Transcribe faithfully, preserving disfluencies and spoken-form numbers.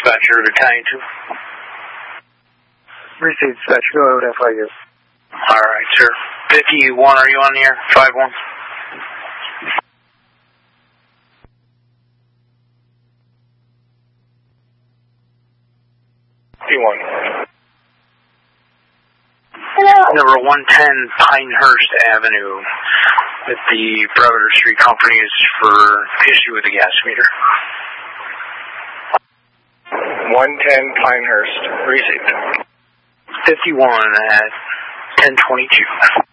dispatcher to County two. Received, dispatcher. Go ahead with F I U. All right, sir. fifty-one, are you on the air? five one. fifty-one. Number one ten Pinehurst Avenue at the Brevard Street Company is for issue with the gas meter. one ten Pinehurst. Received. fifty-one at ten twenty-two.